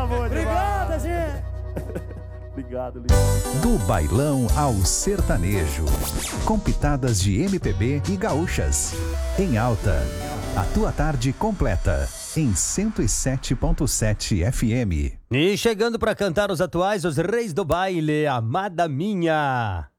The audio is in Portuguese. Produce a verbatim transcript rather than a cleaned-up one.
boa demais. Obrigado, gente. Obrigado, Liz. Do bailão ao sertanejo, com pitadas de M P B e gaúchas. Em alta, a tua tarde completa, em cento e sete ponto sete F M. E chegando para cantar os atuais, os reis do baile, Amada Minha.